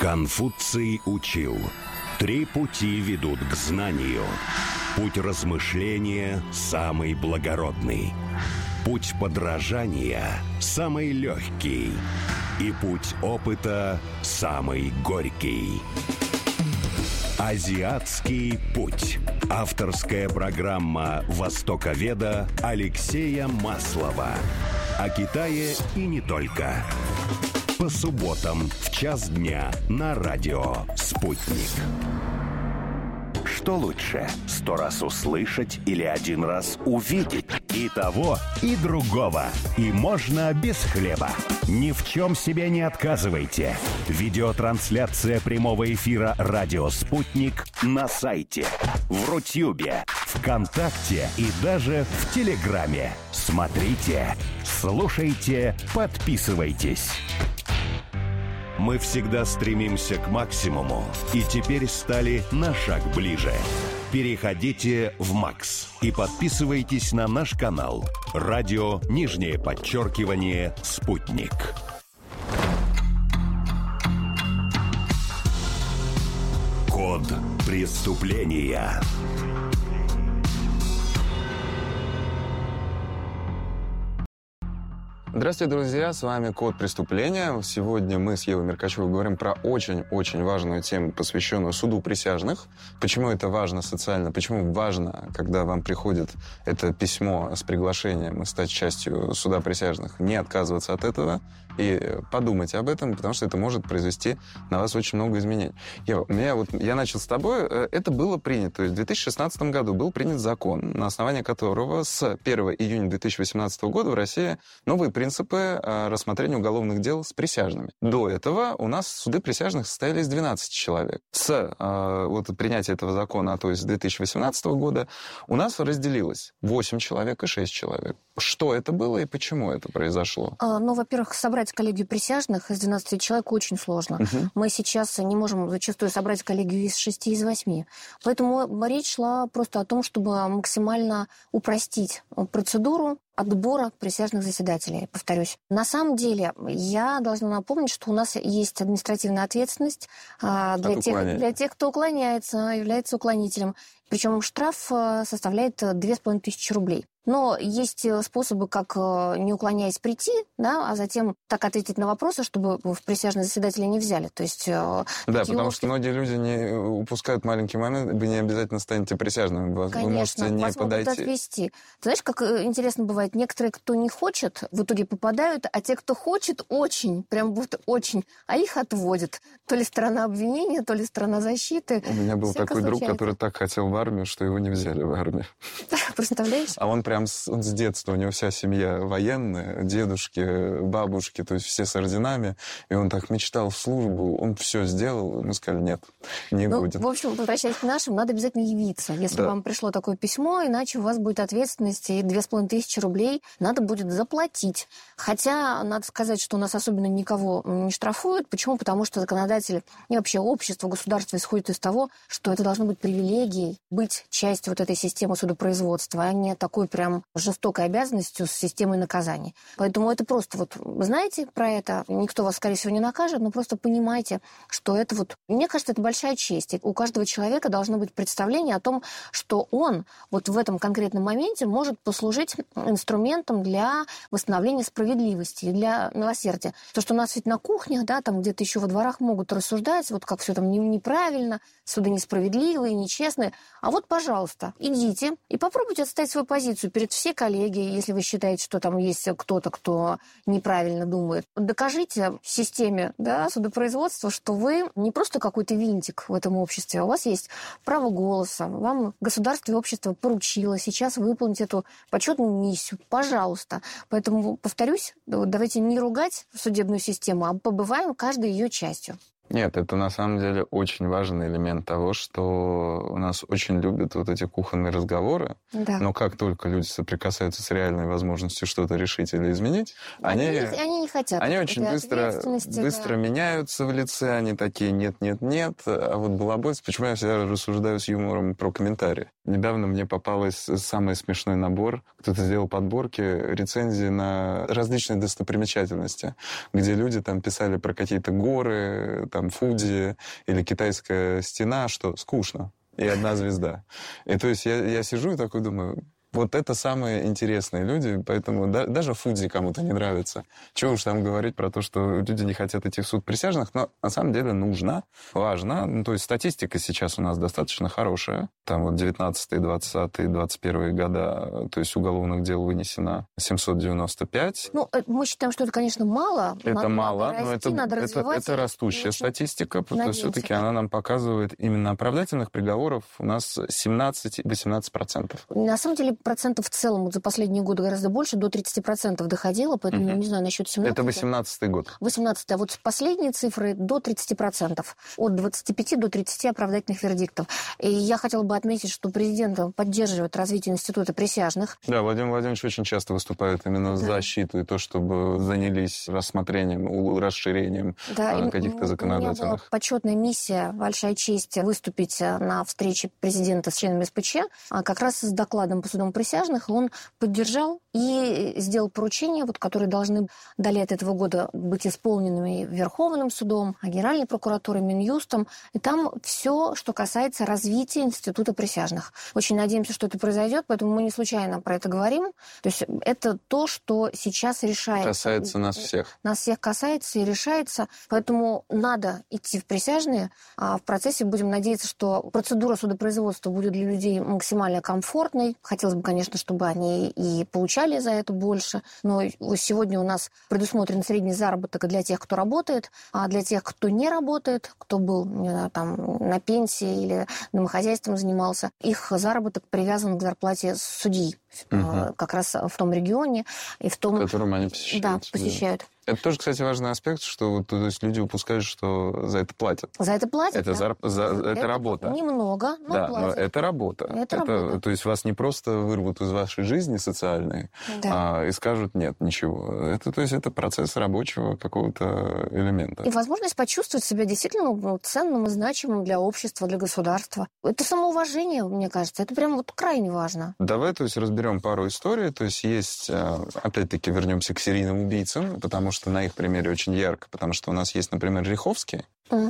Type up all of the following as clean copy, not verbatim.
Конфуций учил: 3 пути ведут к знанию. Путь размышления самый благородный, путь подражания самый легкий, и путь опыта самый горький. Азиатский путь. Авторская программа востоковеда Алексея Маслова. О Китае и не только. По субботам в 1:00 дня на радио «Спутник». Что лучше, 100 раз услышать или 1 раз увидеть? И того, и другого. И можно без хлеба. Ни в чем себе не отказывайте. Видеотрансляция прямого эфира «Радио Спутник» на сайте, в Рутюбе, ВКонтакте и даже в Телеграме. Смотрите, слушайте, подписывайтесь. Мы всегда стремимся к максимуму и теперь стали на шаг ближе. Переходите в МАКС и подписывайтесь на наш канал «Радио _Спутник». Код преступления. Здравствуйте, друзья, с вами Код преступления. Сегодня мы с Евой Меркачевой говорим про очень-очень важную тему, посвященную суду присяжных. Почему это важно социально, почему важно, когда вам приходит это письмо с приглашением стать частью суда присяжных, не отказываться от этого и подумать об этом, потому что это может произвести на вас очень много изменений. Ева, я начал с тобой. Это было принято. То есть в 2016 году был принят закон, на основании которого с 1 июня 2018 года в России новые принципы рассмотрения уголовных дел с присяжными. До этого у нас суды присяжных состояли из 12 человек. С принятия этого закона, то есть с 2018 года, у нас разделилось 8 человек и 6 человек. Что это было и почему это произошло? Во-первых, собрать коллегию присяжных из 12 человек очень сложно. Мы сейчас не можем зачастую собрать коллегию из 6, из 8. Поэтому речь шла просто о том, чтобы максимально упростить процедуру отбора присяжных заседателей, повторюсь. На самом деле, я должна напомнить, что у нас есть административная ответственность для тех, кто уклоняется, является уклонителем. Причем штраф составляет 2500 рублей. Но есть способы, как, не уклоняясь, прийти, да, а затем так ответить на вопросы, чтобы в присяжные заседатели не взяли. То есть, потому что многие люди не упускают маленький момент, вы не обязательно станете присяжным, вы можете не вас подойти. Могут отвести. Ты знаешь, как интересно бывает, некоторые, кто не хочет, в итоге попадают, а те, кто хочет, очень, прям вот очень, а их отводят. То ли сторона обвинения, то ли сторона защиты. У меня был такой друг, который так хотел в армию, что его не взяли в армию. Представляешь? А он прям с детства, у него вся семья военная, дедушки, бабушки, то есть все с орденами, и он так мечтал в службу, он все сделал, мы сказали, нет, не будет. В общем, возвращаясь к нашим, надо обязательно явиться, если вам пришло такое письмо, иначе у вас будет ответственность, и 2500 рублей надо будет заплатить. Хотя, надо сказать, что у нас особенно никого не штрафуют. Почему? Потому что законодатель и вообще общество, государство исходит из того, что это должно быть привилегией, быть частью вот этой системы судопроизводства, а не такой прям жестокой обязанностью с системой наказаний. Поэтому это просто вы знаете про это, никто вас, скорее всего, не накажет, но просто понимайте, что это мне кажется, это большая честь. И у каждого человека должно быть представление о том, что он в этом конкретном моменте может послужить инструментом для восстановления справедливости и для милосердия. То, что у нас ведь на кухнях, да, там где-то еще во дворах могут рассуждать, как все там неправильно, суды несправедливые, нечестные. А пожалуйста, идите и попробуйте отстоять свою позицию перед всей коллегией, если вы считаете, что там есть кто-то, кто неправильно думает. Докажите системе, да, судопроизводства, что вы не просто какой-то винтик в этом обществе, а у вас есть право голоса, вам государство и общество поручило сейчас выполнить эту почетную миссию. Пожалуйста. Поэтому, повторюсь, давайте не ругать судебную систему, а побываем каждой ее частью. Нет, это на самом деле очень важный элемент того, что у нас очень любят эти кухонные разговоры, да. Но как только люди соприкасаются с реальной возможностью что-то решить или изменить, они не хотят. Они очень быстро меняются в лице, они такие нет. А балабольство, почему я всегда рассуждаю с юмором про комментарии. Недавно мне попалось самый смешной набор, кто-то сделал подборки, рецензии на различные достопримечательности, где люди там писали про какие-то горы, там Фудзи или Китайская стена, что скучно. И одна звезда. И то есть я сижу и такой думаю... Вот это самые интересные люди, поэтому даже Фудзи кому-то не нравится. Чего уж там говорить про то, что люди не хотят идти в суд присяжных, но на самом деле нужно, важно. Ну, то есть статистика сейчас у нас достаточно хорошая. Там вот 19-й, 20-й, 21-й года, то есть уголовных дел вынесено 795. Ну, мы считаем, что это, конечно, мало. Это мало, надо расти, но надо развивать. Это растущая статистика, потому что все-таки она нам показывает именно оправдательных приговоров у нас 17-18%. На самом деле, процентов в целом вот за последние годы гораздо больше, до 30% доходило, поэтому не знаю насчет 17. Это 18-й год. 18-й, а вот последние цифры до 30%. От 25 до 30 оправдательных вердиктов. И я хотела бы отметить, что президент поддерживает развитие института присяжных. Да, Владимир Владимирович очень часто выступает именно за защиту и то, чтобы занялись рассмотрением, расширением каких-то законодательных. У меня была почетная миссия, большая честь выступить на встрече президента с членами СПЧ, как раз с докладом по судам присяжных. Он поддержал и сделал поручения, вот, которые должны до лета этого года быть исполненными Верховным судом, Генеральной прокуратурой, Минюстом. И там все, что касается развития института присяжных. Очень надеемся, что это произойдет, поэтому мы не случайно про это говорим. То есть это то, что сейчас решается. Касается нас всех. Нас всех касается и решается. Поэтому надо идти в присяжные. А в процессе будем надеяться, что процедура судопроизводства будет для людей максимально комфортной. Хотелось бы, конечно, чтобы они и получали за это больше. Но сегодня у нас предусмотрен средний заработок и для тех, кто работает, а для тех, кто не работает, кто был там на пенсии или домохозяйством занимался, их заработок привязан к зарплате судьи. Как раз в том регионе и в том... Которым они посещают. Да, посещают. Это тоже, кстати, важный аспект, что то есть люди упускают, что за это платят. За это платят, это работа. Немного, но да, платят. Но это работа. Это работа. То есть вас не просто вырвут из вашей жизни социальной и скажут нет, ничего. То есть это процесс рабочего какого-то элемента. И возможность почувствовать себя действительно ценным и значимым для общества, для государства. Это самоуважение, мне кажется. Это прям вот крайне важно. Давай, то есть, разберем пару историй. То есть, опять-таки, вернемся к серийным убийцам, потому что на их примере очень ярко, потому что у нас есть, например, Риховский.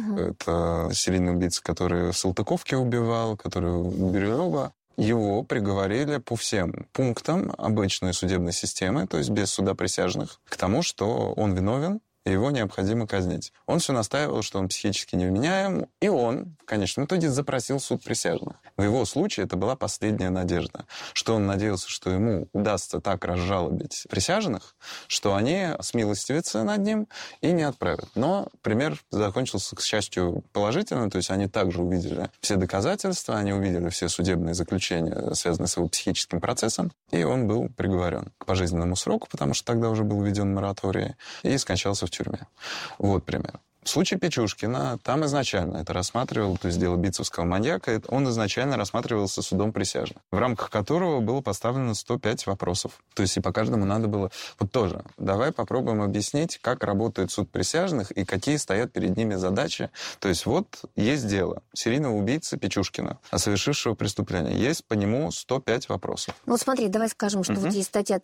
Это серийный убийца, который в Салтыковке убивал, который у Бирюлева. Его приговорили по всем пунктам обычной судебной системы, то есть без суда присяжных, к тому, что он виновен, и его необходимо казнить. Он все настаивал, что он психически невменяем, и он в конечном итоге запросил суд присяжных. В его случае это была последняя надежда, что он надеялся, что ему удастся так разжалобить присяжных, что они смилостивятся над ним и не отправят. Но пример закончился, к счастью, положительно, то есть они также увидели все доказательства, они увидели все судебные заключения, связанные с его психическим процессом, и он был приговорен к пожизненному сроку, потому что тогда уже был введен мораторий, и скончался в тюрьме. Вот пример. В случае Печушкина, там изначально это рассматривал, то есть дело битцевского маньяка, он изначально рассматривался судом присяжных, в рамках которого было поставлено 105 вопросов. То есть и по каждому надо было... Вот тоже, давай попробуем объяснить, как работает суд присяжных и какие стоят перед ними задачи. То есть вот есть дело серийного убийцы Печушкина, совершившего преступление. Есть по нему 105 вопросов. Вот смотри, давай скажем, что вот есть статья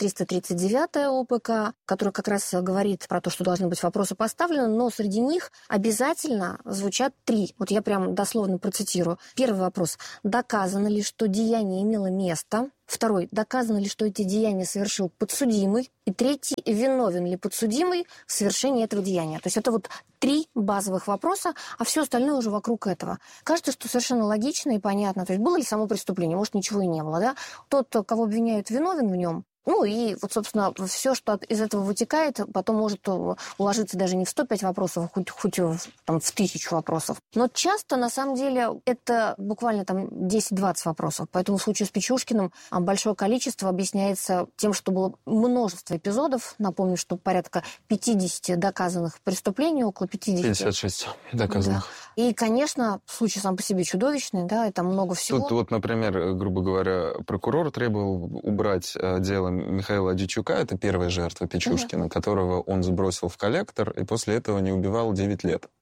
339 ОПК, которая как раз говорит про то, что должны быть вопросы поставлены, но среди них обязательно звучат 3. Вот я прям дословно процитирую. Первый вопрос. Доказано ли, что деяние имело место? Второй. Доказано ли, что эти деяния совершил подсудимый? И третий. Виновен ли подсудимый в совершении этого деяния? То есть это вот 3 базовых вопроса, а все остальное уже вокруг этого. Кажется, что совершенно логично и понятно. То есть было ли само преступление? Может, ничего и не было, да? Тот, кого обвиняют, виновен в нем. Ну и вот, собственно, все, что из этого вытекает, потом может уложиться даже не в 105 вопросов, хоть там, в 1000 вопросов. Но часто, на самом деле, это буквально там 10-20 вопросов. Поэтому в случае с Печушкиным большое количество объясняется тем, что было множество эпизодов. Напомню, что порядка 50 доказанных преступлений, около 50. 56 доказанных. Да. И, конечно, случай сам по себе чудовищный, да, это много всего. Тут вот, например, грубо говоря, прокурор требовал убрать дело Михаила Дичука, это первая жертва Печушкина, которого он сбросил в коллектор и после этого не убивал 9 лет.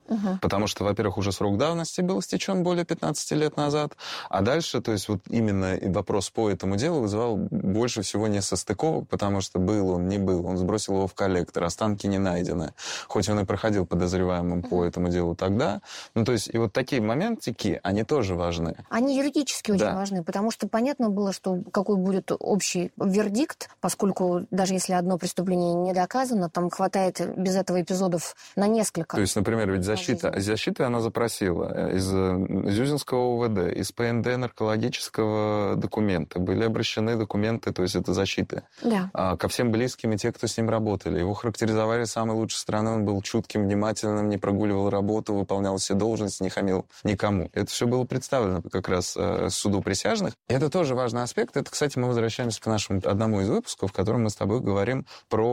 Потому что, во-первых, уже срок давности был истечен более 15 лет назад, а дальше, то есть вот именно вопрос по этому делу вызывал больше всего несостыковок, потому что был он, не был, он сбросил его в коллектор, останки не найдены, хоть он и проходил подозреваемым по этому делу тогда. Ну, то есть и вот такие моментики, они тоже важны. Они юридически очень важны, потому что понятно было, что какой будет общий вердикт, поскольку даже если одно преступление не доказано, там хватает без этого эпизодов на несколько. То есть, например, ведь защита она запросила из Зюзинского УВД, из ПНД наркологического документа. Были обращены документы, то есть это защиты. Да. Ко всем близким и те, кто с ним работали. Его характеризовали с самой лучшей стороны. Он был чутким, внимательным, не прогуливал работу, выполнял все должности, не хамил никому. Это все было представлено как раз суду присяжных. И это тоже важный аспект. Это, кстати, мы возвращаемся к нашему одному из выпусков, в котором мы с тобой говорим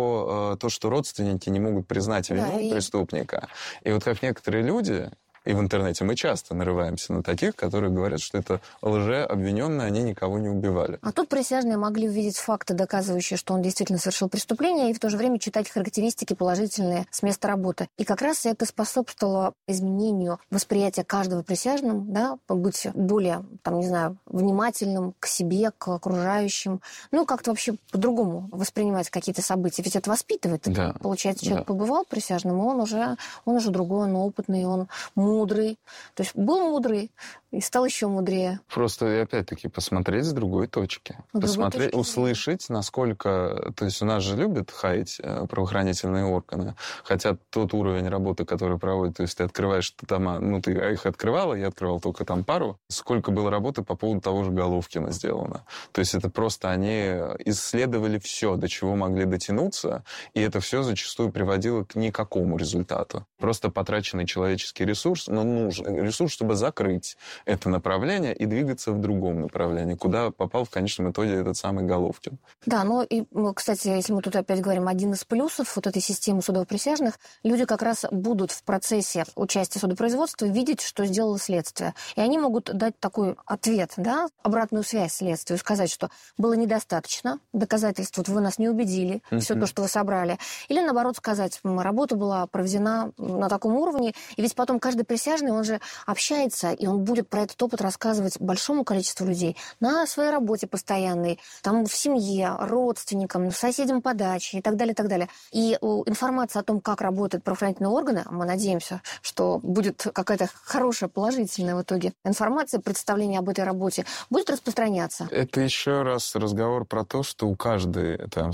про то, что родственники не могут признать вину преступника. И вот как некоторые люди, и в интернете мы часто нарываемся на таких, которые говорят, что это лжеобвиненные, они никого не убивали. А тут присяжные могли увидеть факты, доказывающие, что он действительно совершил преступление, и в то же время читать характеристики положительные с места работы. И как раз это способствовало изменению восприятия каждого присяжным, да, быть более, там, не знаю, внимательным к себе, к окружающим, ну, как-то вообще по-другому воспринимать какие-то события. Ведь это воспитывает. Да. Получается, человек побывал присяжным, он уже другой, он опытный, он мудрый. То есть был мудрый и стал еще мудрее. Просто, опять-таки, посмотреть с другой точки. Посмотреть, услышать, насколько... То есть у нас же любят хаять правоохранительные органы. Хотя тот уровень работы, который проводят, то есть ты открываешь дома, ну, ты их открывала, я открывал только там пару. Сколько было работы по поводу того же Головкина сделано. То есть это просто они исследовали все, до чего могли дотянуться, и это все зачастую приводило к никакому результату. Просто потраченный человеческий ресурс, но нужен ресурс, чтобы закрыть это направление и двигаться в другом направлении, куда попал в конечном итоге этот самый Головкин. Да, ну и, кстати, если мы тут опять говорим, один из плюсов вот этой системы судопродprisяжных, люди как раз будут в процессе участия судопроизводства видеть, что сделало следствие. И они могут дать такой ответ, да, обратную связь следствию, сказать, что было недостаточно доказательств, вот вы нас не убедили, все то, что вы собрали. Или, наоборот, сказать, работа была проведена на таком уровне, и ведь потом каждый присяжный, он же общается, и он будет про этот опыт рассказывать большому количеству людей на своей работе постоянной, там в семье, родственникам, соседям по даче и так далее, и так далее. И информация о том, как работают правоохранительные органы, мы надеемся, что будет какая-то хорошая, положительная в итоге информация, представление об этой работе, будет распространяться. Это еще раз разговор про то, что у каждой там,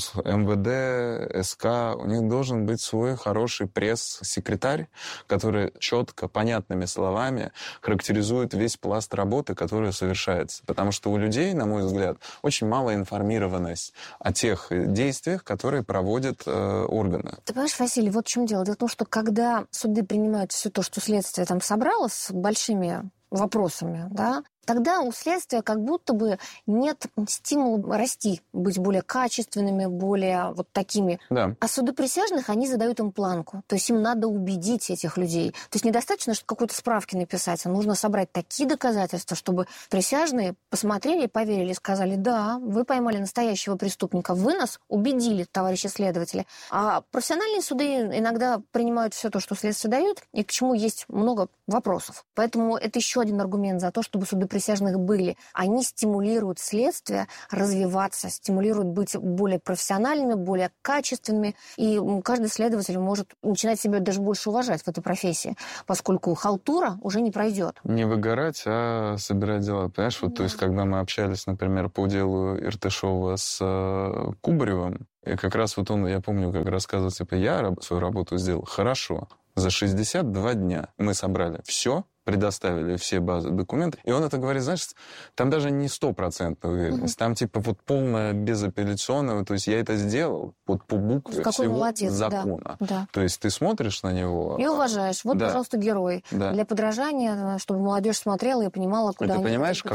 МВД, СК, у них должен быть свой хороший пресс-секретарь, который четко, понятными словами характеризует весь пласт работы, который совершается. Потому что у людей, на мой взгляд, очень малая информированность о тех действиях, которые проводят органы. Ты понимаешь, Василий, вот в чем дело. Дело в том, что когда суды принимают все то, что следствие там собрало с большими вопросами, да, тогда у следствия как будто бы нет стимула расти, быть более качественными, более вот такими. Да. А суды присяжных, они задают им планку. То есть им надо убедить этих людей. То есть недостаточно, что какой-то справки написать, а нужно собрать такие доказательства, чтобы присяжные посмотрели, поверили и сказали, да, вы поймали настоящего преступника, вы нас убедили, товарищи следователи. А профессиональные суды иногда принимают все то, что следствие дает, и к чему есть много вопросов. Поэтому это еще один аргумент за то, чтобы суды присяжных были. Они стимулируют следствие развиваться, стимулируют быть более профессиональными, более качественными. И каждый следователь может начинать себя даже больше уважать в этой профессии, поскольку халтура уже не пройдет. Не выгорать, а собирать дела. Понимаешь, вот, то есть, когда мы общались, например, по делу Иртышова с Кубаревым, и как раз вот он, я помню, как рассказывал, типа, я свою работу сделал хорошо. За 62 дня мы собрали все, предоставили все базы документов. И он это говорит, знаешь, там даже не 100% уверенность, там типа вот полная безапелляционная, то есть я это сделал вот по букве всего закона. Да. То есть ты смотришь на него... И уважаешь. Вот, пожалуйста, герой. Да. Для подражания, чтобы молодежь смотрела и понимала, куда они... Ты понимаешь,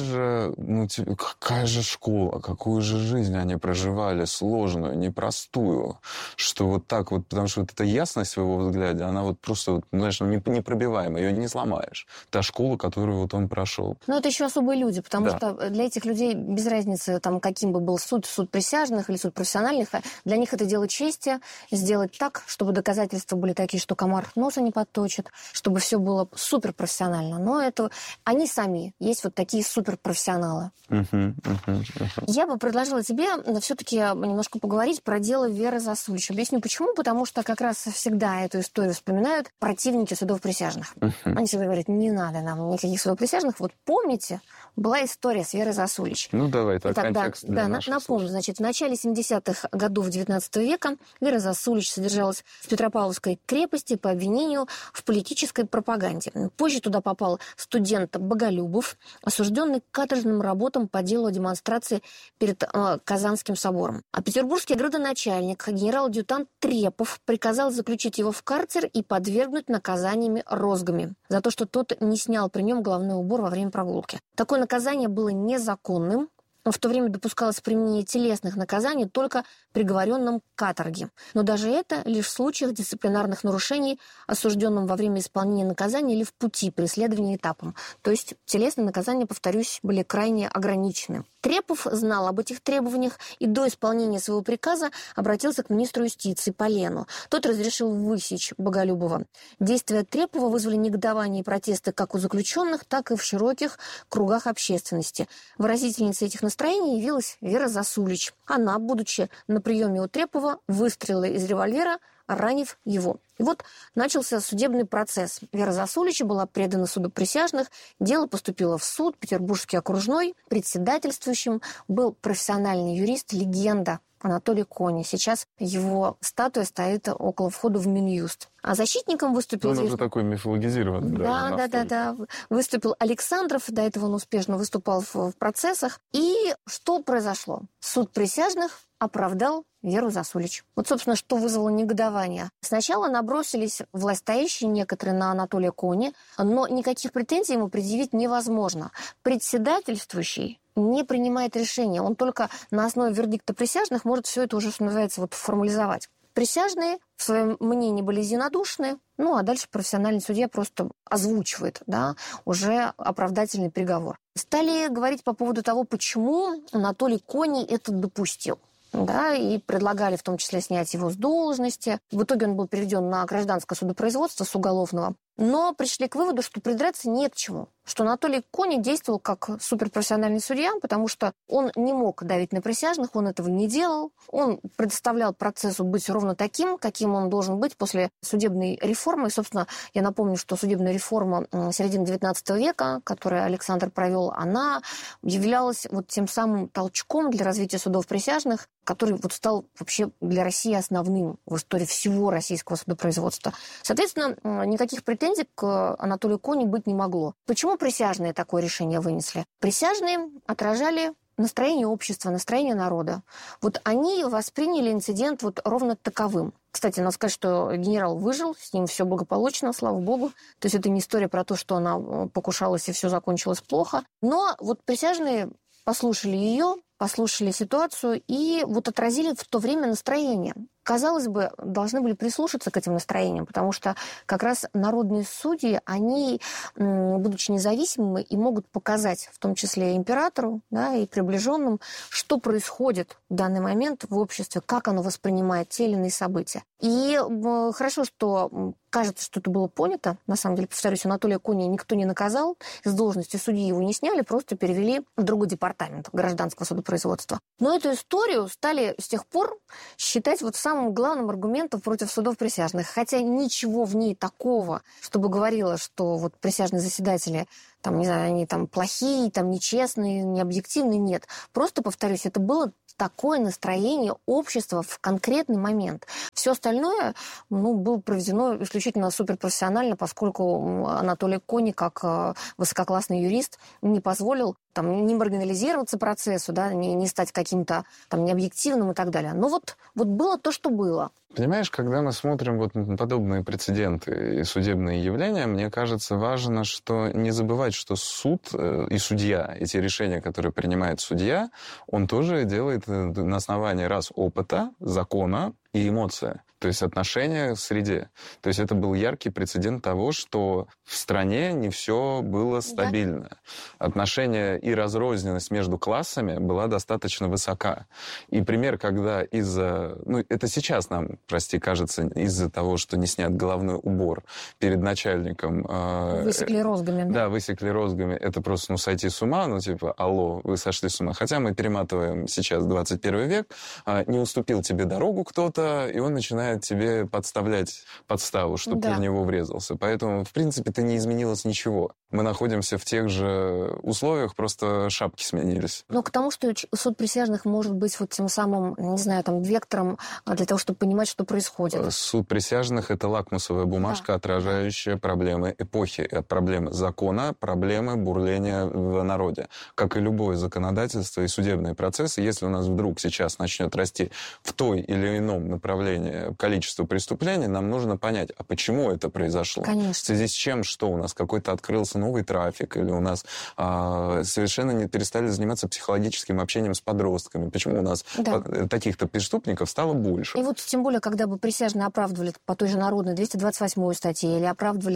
какая же школа, какую же жизнь они проживали, сложную, непростую, что вот так вот, потому что вот эта ясность в его взгляде, она вот просто, знаешь, непробиваемая, ее не сломать. понимаешь. Та школа, которую вот он прошел. Но это еще особые люди, потому Да. что для этих людей без разницы, там, каким бы был суд присяжных или суд профессиональных, для них это дело чести, сделать так, чтобы доказательства были такие, что комар носа не подточит, чтобы все было суперпрофессионально. Но это они сами есть вот такие суперпрофессионалы. Я бы предложила тебе все-таки немножко поговорить про дело Веры Засулич. Объясню почему. Потому что как раз всегда эту историю вспоминают противники судов присяжных. Они всегда говорят, не надо нам никаких судов присяжных. Вот помните, была история с Верой Засулич. Ну, давай, так, контекст для наших напомню, слушателей. значит, в начале 70-х годов XIX века Вера Засулич содержалась в Петропавловской крепости по обвинению в политической пропаганде. Позже туда попал студент Боголюбов, осужденный к каторжным работам по делу о демонстрации перед Казанским собором. А петербургский градоначальник, генерал-адъютант Трепов, приказал заключить его в карцер и подвергнуть наказаниями розгами за то, что тот не снял при нем головной убор во время прогулки. Такое наказание было незаконным. В то время допускалось применение телесных наказаний только приговоренным к каторге. Но даже это лишь в случаях дисциплинарных нарушений, осужденным во время исполнения наказания или в пути преследования этапом. То есть телесные наказания, повторюсь, были крайне ограничены. Трепов знал об этих требованиях и до исполнения своего приказа обратился к министру юстиции Полену. Тот разрешил высечь Боголюбова. Действия Трепова вызвали негодование и протесты как у заключенных, так и в широких кругах общественности. Выразительницей этих настроений явилась Вера Засулич. Она, будучи на приеме у Трепова, выстрелила из револьвера, ранив его. И вот начался судебный процесс. Вера Засулич была предана суду присяжных, дело поступило в суд, Петербургский окружной. Председательствующим был профессиональный юрист, легенда Анатолий Кони. Сейчас его статуя стоит около входа в Минюст. А защитником выступил... Он уже такой мифологизированный. Да. Выступил Александров, до этого он успешно выступал в процессах. И что произошло? Суд присяжных оправдал Веру Засулич. Вот, собственно, что вызвало негодование. Сначала набросились властящие некоторые на Анатолия Кони, но никаких претензий ему предъявить невозможно. Председательствующий не принимает решения. Он только на основе вердикта присяжных может все это уже, что называется, формализовать. Присяжные в своем мнении были единодушны, а дальше профессиональный судья просто озвучивает, уже оправдательный приговор. Стали говорить по поводу того, почему Анатолий Кони это допустил. И предлагали в том числе снять его с должности. В итоге он был переведен на гражданское судопроизводство с уголовного. Но пришли к выводу, что придраться не к чему. Что Анатолий Кони действовал как суперпрофессиональный судья, потому что он не мог давить на присяжных, он этого не делал. Он предоставлял процессу быть ровно таким, каким он должен быть после судебной реформы. И, собственно, я напомню, что судебная реформа середины XIX века, которую Александр провел, она являлась тем самым толчком для развития судов присяжных, который стал вообще для России основным в истории всего российского судопроизводства. Соответственно, никаких претензий к Анатолию Кони быть не могло. Почему присяжные такое решение вынесли? Присяжные отражали настроение общества, настроение народа. Они восприняли инцидент ровно таковым. Кстати, надо сказать, что генерал выжил, с ним все благополучно, слава богу. То есть это не история про то, что она покушалась и все закончилось плохо. Но присяжные послушали ее, послушали ситуацию и отразили в то время настроение. Казалось бы, должны были прислушаться к этим настроениям, потому что как раз народные судьи, они, будучи независимыми, и могут показать, в том числе и императору, и приближенным, что происходит в данный момент в обществе, как оно воспринимает те или иные события. И хорошо, что кажется, что это было понято. На самом деле, повторюсь, Анатолия Кони никто не наказал, с должности судьи его не сняли, просто перевели в другой департамент гражданского судопроизводства. Но эту историю стали с тех пор считать самым главным аргументом против судов присяжных. Хотя ничего в ней такого, чтобы говорило, что присяжные заседатели, они плохие, нечестные, необъективные, нет. Просто, повторюсь, это было такое настроение общества в конкретный момент. Все остальное было проведено исключительно суперпрофессионально, поскольку Анатолий Кони, как высококлассный юрист, не позволил не маргинализироваться процессу, не стать каким-то необъективным и так далее. Но было то, что было. Понимаешь, когда мы смотрим на подобные прецеденты и судебные явления, мне кажется, важно, что не забывать, что суд и судья, эти решения, которые принимает судья, он тоже делает на основании опыта, закона и эмоции. То есть отношения в среде. То есть это был яркий прецедент того, что в стране не все было стабильно. Да. Отношения и разрозненность между классами была достаточно высока. И пример, когда из-за... это сейчас нам, кажется, из-за того, что не снят головной убор перед начальником... Высекли розгами. Да, высекли розгами. Это просто, сойти с ума, алло, вы сошли с ума. Хотя мы перематываем сейчас 21 век, не уступил тебе дорогу кто-то, и он начинает тебе подставлять подставу, чтобы ты в него врезался. Поэтому, в принципе, не изменилось ничего. Мы находимся в тех же условиях, просто шапки сменились. Но к тому, что суд присяжных может быть тем самым, вектором для того, чтобы понимать, что происходит. Суд присяжных — это лакмусовая бумажка, отражающая проблемы эпохи, проблемы закона, проблемы бурления в народе. Как и любое законодательство и судебные процессы, если у нас вдруг сейчас начнет расти в той или ином направлении количество преступлений, нам нужно понять, а почему это произошло? Конечно. В связи с чем, что у нас какой-то открылся новый трафик, или у нас совершенно не перестали заниматься психологическим общением с подростками. Почему у нас таких-то преступников стало больше? И тем более, когда бы присяжные оправдывали по той же народной 228 статье, или оправдывали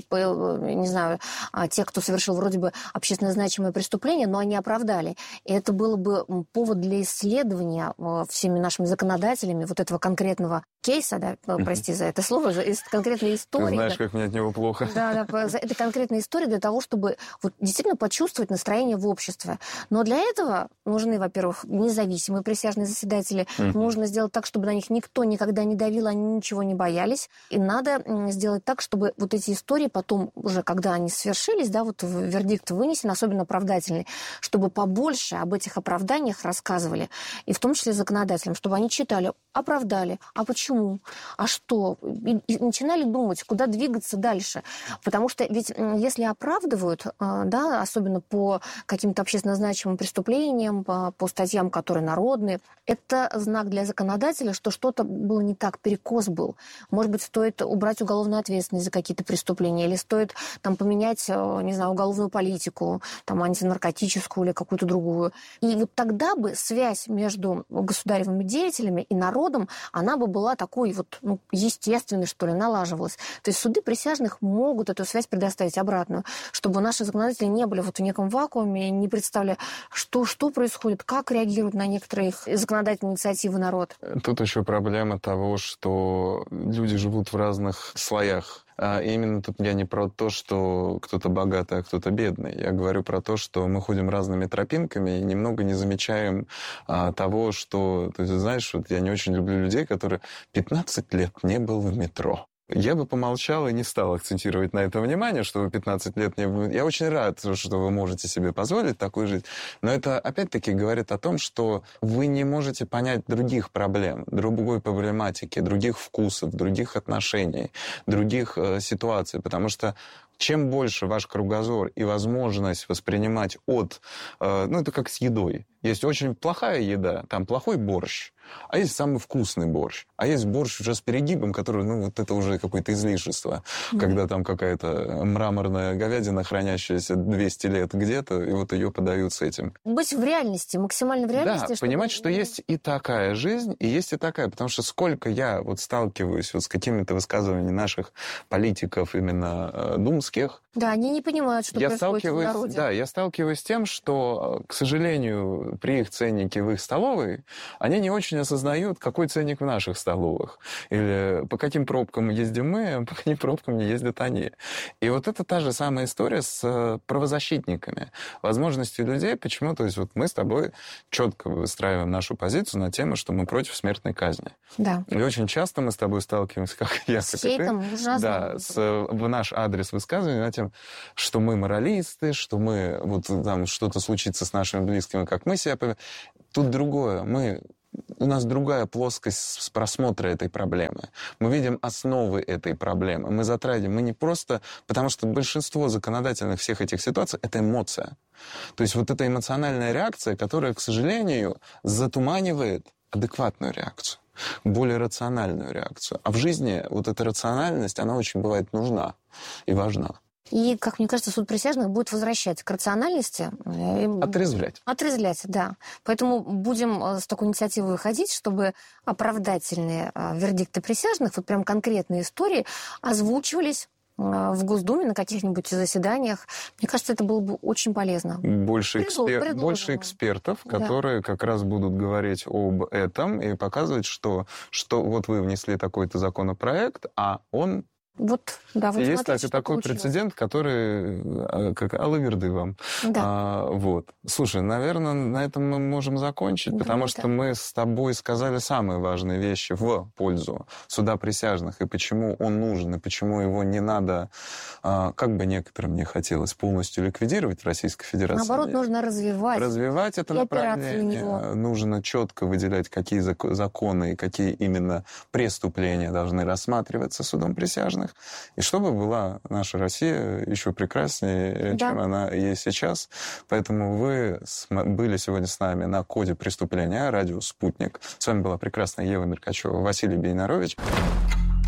тех, кто совершил вроде бы общественно значимое преступление, но они оправдали. И это было бы повод для исследования всеми нашими законодателями этого конкретного кейса, прости за это слово, конкретной истории. Ты знаешь, как мне от него плохо. Да, это конкретная история для того, чтобы действительно почувствовать настроение в обществе. Но для этого нужны, во-первых, независимые присяжные заседатели. Нужно сделать так, чтобы на них никто никогда не давил, они ничего не боялись. И надо сделать так, чтобы эти истории потом, уже когда они свершились, вердикт вынесен, особенно оправдательный, чтобы побольше об этих оправданиях рассказывали. И в том числе законодателям, чтобы они читали, оправдали, а почему, а что? И начинали думать, куда двигаться дальше. Потому что ведь если оправдывают, особенно по каким-то общественно значимым преступлениям, по статьям, которые народные, это знак для законодателя, что что-то было не так, перекос был. Может быть, стоит убрать уголовную ответственность за какие-то преступления, или стоит поменять, уголовную политику, антинаркотическую или какую-то другую. И тогда бы связь между государевыми деятелями и народом, она бы была такой естественной, что ли, налаживалась. То есть суды присяжных могут эту связь предоставить обратную, чтобы наши законодатели не были в неком вакууме, не представляли, что происходит, как реагирует на некоторые законодательные инициативы народ. Тут еще проблема того, что люди живут в разных слоях. И именно тут я не про то, что кто-то богатый, а кто-то бедный. Я говорю про то, что мы ходим разными тропинками и немного не замечаем того, что... То есть, знаешь, я не очень люблю людей, которые 15 лет не был в метро. Я бы помолчал и не стал акцентировать на это внимание, что вы 15 лет не были. Я очень рад, что вы можете себе позволить такую жизнь. Но это, опять-таки, говорит о том, что вы не можете понять других проблем, другой проблематики, других вкусов, других отношений, других ситуаций. Потому что чем больше ваш кругозор и возможность воспринимать это как с едой. Есть очень плохая еда, там плохой борщ, а есть самый вкусный борщ. А есть борщ уже с перегибом, который, это уже какое-то излишество. Когда там какая-то мраморная говядина, хранящаяся 200 лет где-то, и ее подают с этим. Быть в реальности, максимально в реальности. Да, понимать, что есть и такая жизнь, и есть и такая. Потому что сколько я сталкиваюсь с какими-то высказываниями наших политиков, именно думских. Да, они не понимают, что происходит в народе. Да, я сталкиваюсь с тем, что, к сожалению, при их ценнике в их столовой, они не очень осознают, какой ценник в наших столовых. Или по каким пробкам ездим мы, а по каким пробкам не ездят они. И это та же самая история с правозащитниками. Возможностью людей, почему? То есть мы с тобой четко выстраиваем нашу позицию на тему, что мы против смертной казни. Да. И очень часто мы с тобой сталкиваемся, как я, с хейтом, ужасно. Да, в наш адрес высказывания на тем, что мы моралисты, что мы там что-то случится с нашими близкими, как мы себя поведем. Тут другое. У нас другая плоскость просмотра этой проблемы. Мы видим основы этой проблемы. Мы затрагиваем. Мы не просто... Потому что большинство законодательных всех этих ситуаций — это эмоция. То есть эта эмоциональная реакция, которая, к сожалению, затуманивает адекватную реакцию, более рациональную реакцию. А в жизни эта рациональность, она очень бывает нужна и важна. И, как мне кажется, суд присяжных будет возвращать к рациональности. Отрезвлять. Отрезвлять, да. Поэтому будем с такой инициативой выходить, чтобы оправдательные вердикты присяжных, вот прям конкретные истории, озвучивались в Госдуме на каких-нибудь заседаниях. Мне кажется, это было бы очень полезно. Больше экспертов, которые как раз будут говорить об этом и показывать, что вот вы внесли такой-то законопроект, а он... Вот, да, вот есть смотрите, такой прецедент, который, как алаверды вам. Да. Вот. Слушай, наверное, на этом мы можем закончить, потому что мы с тобой сказали самые важные вещи в пользу суда присяжных, и почему он нужен, и почему его не надо, как бы некоторым не хотелось, полностью ликвидировать в Российской Федерации. Наоборот, нужно развивать. Развивать это направление. Нужно четко выделять, какие законы и какие именно преступления должны рассматриваться судом присяжных. И чтобы была наша Россия еще прекраснее, чем она есть сейчас. Поэтому вы были сегодня с нами на «Коде преступления», радио «Спутник». С вами была прекрасная Ева Меркачева, Василий Бейнарович.